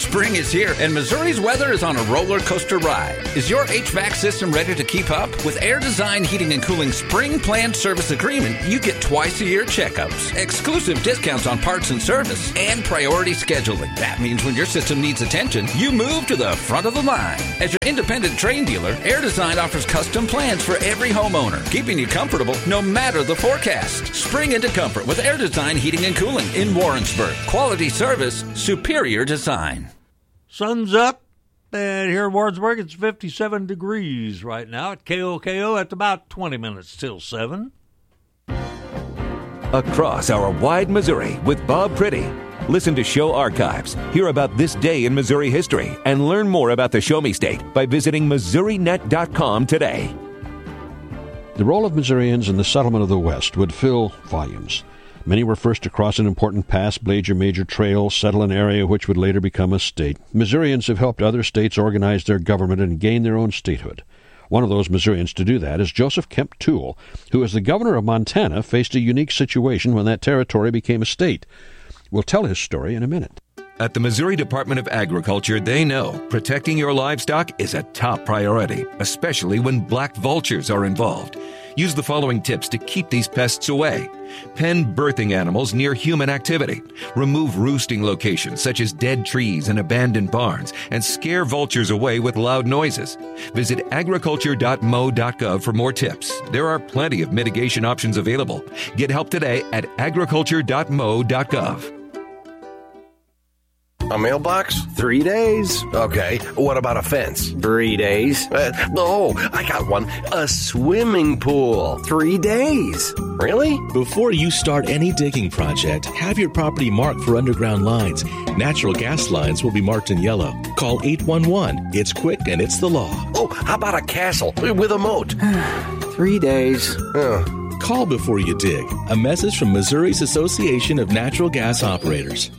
Spring is here, and Missouri's weather is on a roller coaster ride. Is your HVAC system ready to keep up? With Air Design Heating and Cooling Spring Planned Service Agreement, you get twice-a-year checkups, exclusive discounts on parts and service, and priority scheduling. That means when your system needs attention, you move to the front of the line. As your independent Trane dealer, Air Design offers custom plans for every homeowner, keeping you comfortable no matter the forecast. Spring into comfort with Air Design Heating and Cooling in Warrensburg. Quality service, superior design. Sun's up, and here in Warrensburg it's 57 degrees right now at KOKO at about 20 minutes till 7. Across our wide Missouri with Bob Priddy. Listen to show archives, hear about this day in Missouri history, and learn more about the Show Me State by visiting MissouriNet.com today. The role of Missourians in the settlement of the West would fill volumes. Many were first to cross an important pass, blaze a major trail, settle an area which would later become a state. Missourians have helped other states organize their government and gain their own statehood. One of those Missourians to do that is Joseph Kemp Toole, who as the governor of Montana faced a unique situation when that territory became a state. We'll tell his story in a minute. At the Missouri Department of Agriculture, they know protecting your livestock is a top priority, especially when black vultures are involved. Use the following tips to keep these pests away. Pen birthing animals near human activity. Remove roosting locations such as dead trees and abandoned barns, and scare vultures away with loud noises. Visit agriculture.mo.gov for more tips. There are plenty of mitigation options available. Get help today at agriculture.mo.gov. A mailbox? 3 days. Okay, what about a fence? 3 days. I got one. A swimming pool. 3 days. Really? Before you start any digging project, have your property marked for underground lines. Natural gas lines will be marked in yellow. Call 811. It's quick and it's the law. Oh, how about a castle with a moat? 3 days. Call before you dig. A message from Missouri's Association of Natural Gas Operators.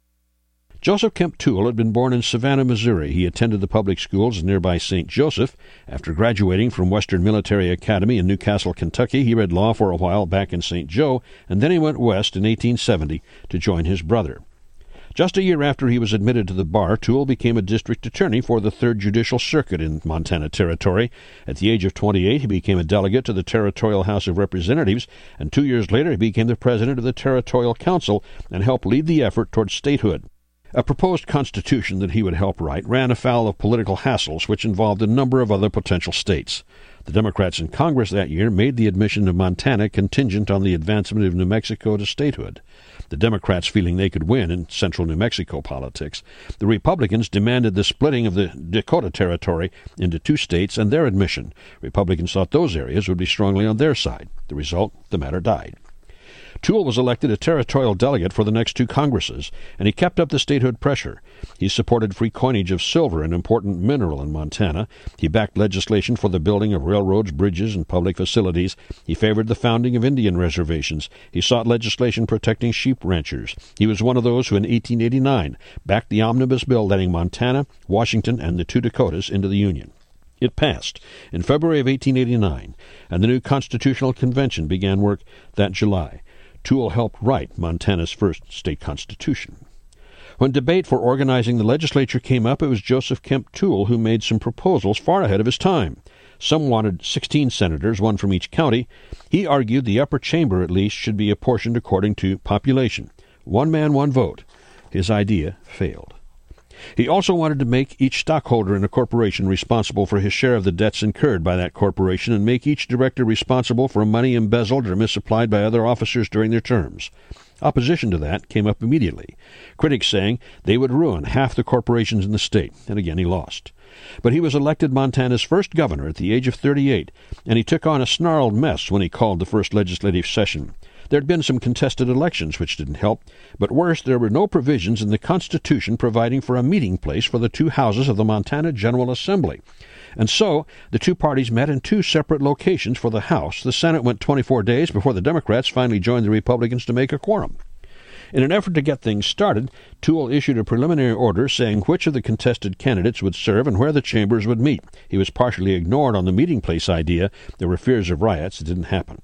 Joseph Kemp Toole had been born in Savannah, Missouri. He attended the public schools in nearby St. Joseph. After graduating from Western Military Academy in Newcastle, Kentucky, he read law for a while back in St. Joe, and then he went west in 1870 to join his brother. Just a year after he was admitted to the bar, Toole became a district attorney for the 3rd Judicial Circuit in Montana Territory. At the age of 28, he became a delegate to the Territorial House of Representatives, and 2 years later he became the president of the Territorial Council and helped lead the effort toward statehood. A proposed constitution that he would help write ran afoul of political hassles which involved a number of other potential states. The Democrats in Congress that year made the admission of Montana contingent on the advancement of New Mexico to statehood. The Democrats feeling they could win in central New Mexico politics. The Republicans demanded the splitting of the Dakota Territory into 2 states and their admission. Republicans thought those areas would be strongly on their side. The result, the matter died. Toole was elected a territorial delegate for the next 2 Congresses, and he kept up the statehood pressure. He supported free coinage of silver, an important mineral in Montana. He backed legislation for the building of railroads, bridges, and public facilities. He favored the founding of Indian reservations. He sought legislation protecting sheep ranchers. He was one of those who in 1889 backed the omnibus bill letting Montana, Washington, and the 2 Dakotas into the Union. It passed in February of 1889, and the new Constitutional Convention began work that July. Toole helped write Montana's first state constitution. When debate for organizing the legislature came up, it was Joseph Kemp Toole who made some proposals far ahead of his time. Some wanted 16 senators, 1 from each county. He argued the upper chamber, at least, should be apportioned according to population. 1 man, 1 vote. His idea failed. He also wanted to make each stockholder in a corporation responsible for his share of the debts incurred by that corporation and make each director responsible for money embezzled or misapplied by other officers during their terms. Opposition to that came up immediately, critics saying they would ruin half the corporations in the state, and again he lost. But he was elected Montana's first governor at the age of 38, and he took on a snarled mess when he called the first legislative session. There had been some contested elections which didn't help, but worse, there were no provisions in the Constitution providing for a meeting place for the 2 houses of the Montana General Assembly. And so the 2 parties met in 2 separate locations for the House. The Senate went 24 days before the Democrats finally joined the Republicans to make a quorum. In an effort to get things started, Toole issued a preliminary order saying which of the contested candidates would serve and where the chambers would meet. He was partially ignored on the meeting place idea. There were fears of riots. It didn't happen.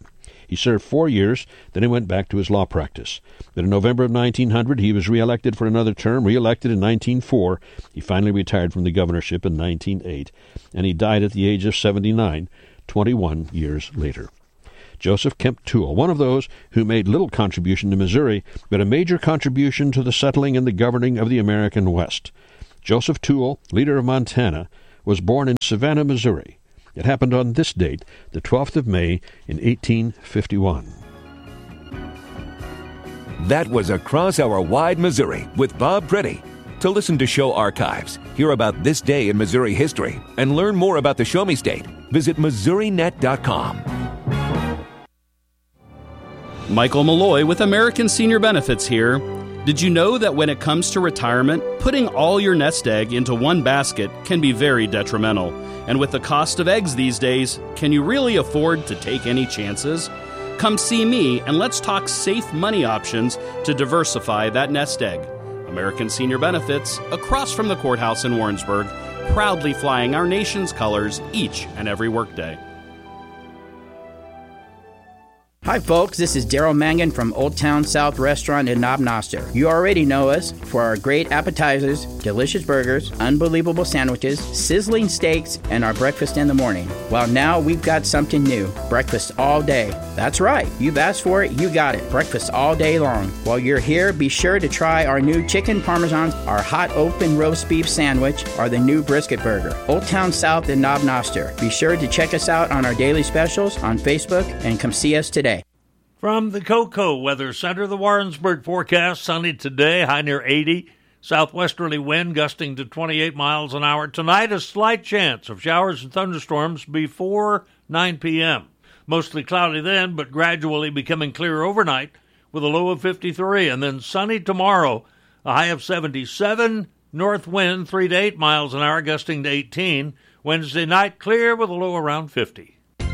He served 4 years, then he went back to his law practice. But in November of 1900, he was reelected for another term, reelected in 1904. He finally retired from the governorship in 1908, and he died at the age of 79, 21 years later. Joseph Kemp Toole, one of those who made little contribution to Missouri, but a major contribution to the settling and the governing of the American West. Joseph Toole, leader of Montana, was born in Savannah, Missouri. It happened on this date, the 12th of May in 1851. That was Across Our Wide Missouri with Bob Pretty. To listen to show archives, hear about this day in Missouri history, and learn more about the Show Me State, visit MissouriNet.com. Michael Malloy with American Senior Benefits here. Did you know that when it comes to retirement, putting all your nest egg into one basket can be very detrimental? And with the cost of eggs these days, can you really afford to take any chances? Come see me and let's talk safe money options to diversify that nest egg. American Senior Benefits, across from the courthouse in Warrensburg, proudly flying our nation's colors each and every workday. Hi folks, this is Daryl Mangan from Old Town South Restaurant in Knob Noster. You already know us for our great appetizers, delicious burgers, unbelievable sandwiches, sizzling steaks, and our breakfast in the morning. Well, now we've got something new, breakfast all day. That's right, you've asked for it, you got it, breakfast all day long. While you're here, be sure to try our new chicken parmesan, our hot open roast beef sandwich, or the new brisket burger. Old Town South in Knob Noster. Be sure to check us out on our daily specials on Facebook and come see us today. From the Cocoa Weather Center, the Warrensburg forecast, sunny today, high near 80. Southwesterly wind gusting to 28 miles an hour. Tonight, a slight chance of showers and thunderstorms before 9 p.m. Mostly cloudy then, but gradually becoming clear overnight with a low of 53. And then sunny tomorrow, a high of 77. North wind 3 to 8 miles an hour, gusting to 18. Wednesday night, clear with a low around 50.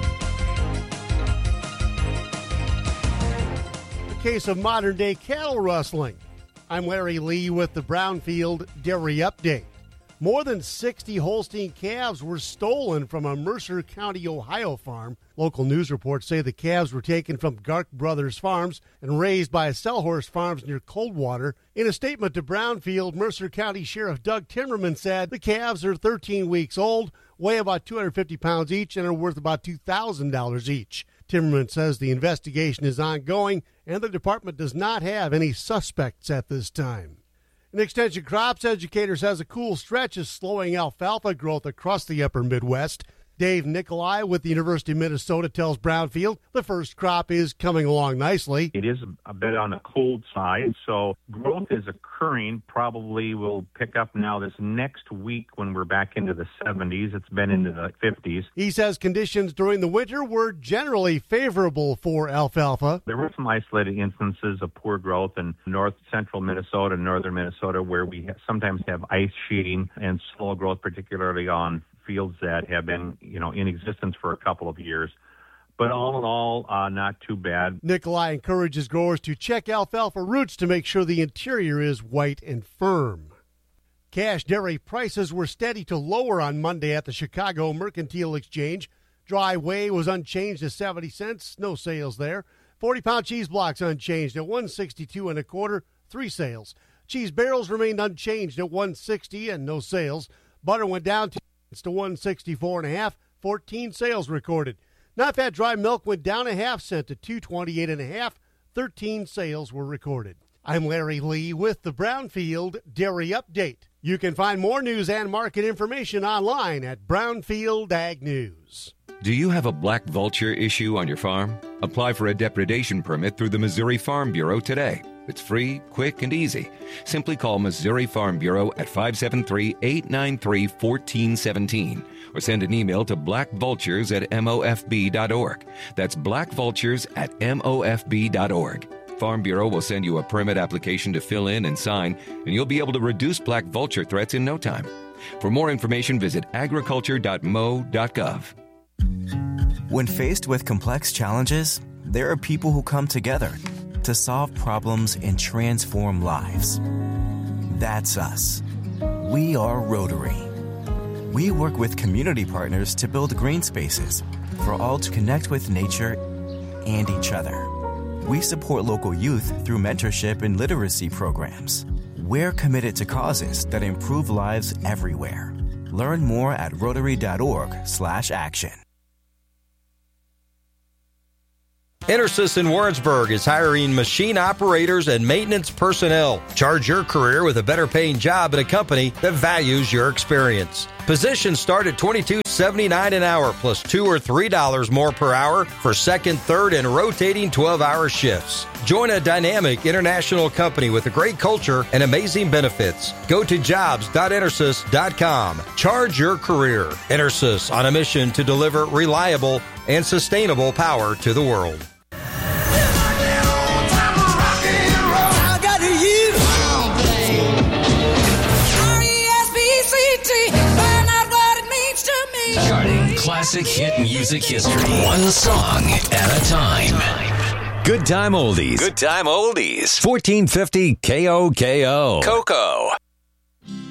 Case of modern-day cattle rustling. I'm Larry Lee with the Brownfield Dairy Update. More than 60 Holstein calves were stolen from a Mercer County, Ohio farm. Local news reports say the calves were taken from Gark Brothers Farms and raised by Sellhorse Farms near Coldwater. In a statement to Brownfield, Mercer County Sheriff Doug Timmerman said the calves are 13 weeks old, weigh about 250 pounds each, and are worth about $2,000 each. Timmerman says the investigation is ongoing and the department does not have any suspects at this time. In Extension Crops, Educator says a cool stretch is slowing alfalfa growth across the upper Midwest. Dave Nikolai with the University of Minnesota tells Brownfield the first crop is coming along nicely. It is a bit on the cold side, so growth is occurring. Probably will pick up now this next week when we're back into the 70s. It's been into the 50s. He says conditions during the winter were generally favorable for alfalfa. There were some isolated instances of poor growth in north central Minnesota and northern Minnesota where we sometimes have ice sheeting and slow growth, particularly on fields that have been, in existence for a couple of years. But all in all, not too bad. Nikolai encourages growers to check alfalfa roots to make sure the interior is white and firm. Cash dairy prices were steady to lower on Monday at the Chicago Mercantile Exchange. Dry whey was unchanged at 70 cents, no sales there. 40-pound cheese blocks unchanged at $1.62 1/4, 3 sales. Cheese barrels remained unchanged at $1.60 and no sales. Butter went down to $1.64 1/2, 14 sales recorded. Not-fat dry milk went down 1/2 cent to $2.28 1/2, 13 sales were recorded. I'm Larry Lee with the Brownfield Dairy Update. You can find more news and market information online at Brownfield Ag News. Do you have a black vulture issue on your farm? Apply for a depredation permit through the Missouri Farm Bureau today. It's free, quick, and easy. Simply call Missouri Farm Bureau at 573-893-1417 or send an email to blackvultures@mofb.org. That's blackvultures@mofb.org. Farm Bureau will send you a permit application to fill in and sign, and you'll be able to reduce black vulture threats in no time. For more information, visit agriculture.mo.gov. When faced with complex challenges, there are people who come together to solve problems and transform lives. That's us. We are Rotary. We work with community partners to build green spaces for all to connect with nature and each other. We support local youth through mentorship and literacy programs. We're committed to causes that improve lives everywhere. Learn more at Rotary.org/action. Intersys in Warrensburg is hiring machine operators and maintenance personnel. Charge your career with a better paying job at a company that values your experience. Positions start at $22.79 an hour plus $2 or $3 more per hour for second, third, and rotating 12-hour shifts. Join a dynamic international company with a great culture and amazing benefits. Go to jobs.intersys.com. Charge your career. Intersys, on a mission to deliver reliable and sustainable power to the world. Charting classic hit music history, one song at a time. Good Time Oldies. Good Time Oldies. 1450 KOKO. Coco.